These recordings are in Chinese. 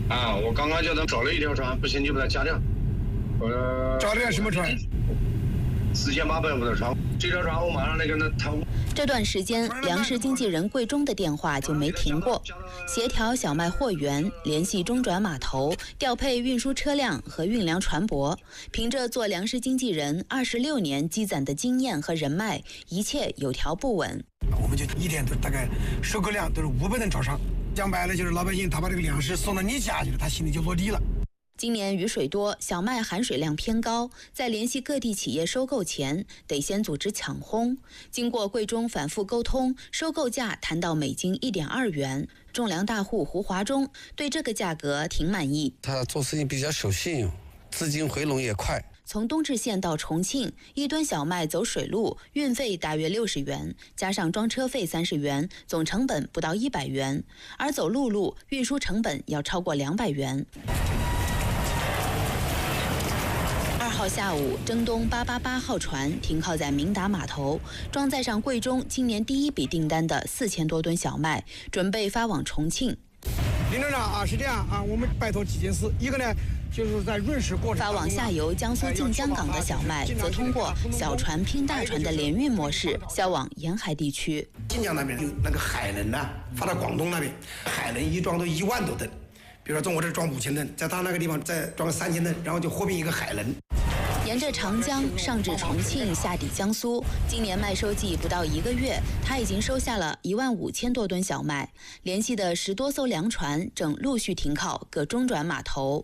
啊，我刚刚叫他找了一条船，不行就把它加掉。 找了什么船 ？4850的船，这条船我马上来跟他。 这段时间，粮食经纪人桂中的电话就没停过，协调小麦货源，联系中转码头，调配运输车辆和运粮船舶。凭着做粮食经纪人26年积攒的经验和人脉，一切有条不紊。 我们就一天都大概收购量都是500吨朝上，讲白了就是老百姓他把这个粮食送到你家去了，他心里就落地了。 今年雨水多，小麦含水量偏高，在联系各地企业收购前，得先组织抢烘。经过桂中反复沟通，收购价谈到每斤1.2元。种粮大户胡华忠对这个价格挺满意。 他做事情比较守信用，资金回笼也快。 从东至县到重庆，1吨小麦走水路运费大约60元，加上装车费30元，总成本不到100元。而走陆路运输成本要超过200元。2号下午，征东888号船停靠在明达码头，装载上桂中今年第一笔订单的4000多吨小麦，准备发往重庆。 林站长啊，是这样啊，我们拜托几件事，一个呢，就是在润时过程发往下游江苏晋江港的小麦，则通过小船拼大船的联运模式销往沿海地区。 晋江那边有那个海轮呐，发到广东那边，海轮一装都1万多吨。比如说，从我这装5000吨，在他那个地方再装个3000吨，然后就合并一个海轮。 沿着长江上至重庆，下抵江苏。今年麦收季不到1个月，他已经收下了15000多吨小麦。联系的10多艘粮船正陆续停靠各中转码头。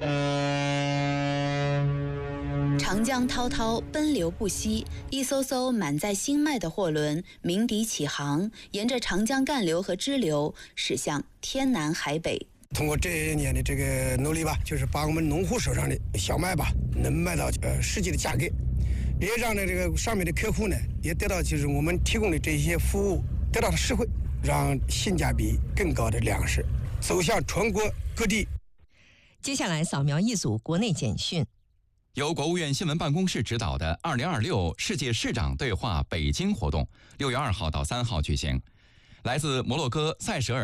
长江滔滔，奔流不息，一艘艘满载新麦的货轮鸣笛起航，沿着长江干流和支流驶向天南海北。 通过这些年的这个努力吧，就是把我们农户手上的小麦吧，能卖到实际的价格，也让这个上面的客户呢，也得到就是我们提供的这些服务得到了实惠，让性价比更高的粮食走向全国各地。 接下来扫描一组国内简讯。 由国务院新闻办公室指导的2026世界市长对话北京活动6月2号到3号举行，来自摩洛哥、塞舌尔。